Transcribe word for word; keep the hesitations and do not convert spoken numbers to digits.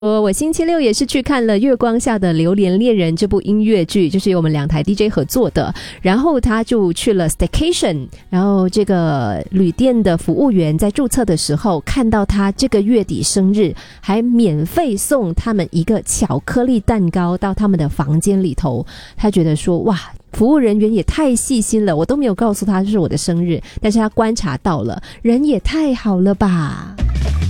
我星期六也是去看了《月光下的榴莲恋人》这部音乐剧，就是由我们两台 D J 合作的。然后他就去了 Staycation， 然后这个旅店的服务员在注册的时候看到他这个月底生日，还免费送他们一个巧克力蛋糕到他们的房间里头。他觉得说，哇，服务人员也太细心了，我都没有告诉他这是我的生日，但是他观察到了，人也太好了吧。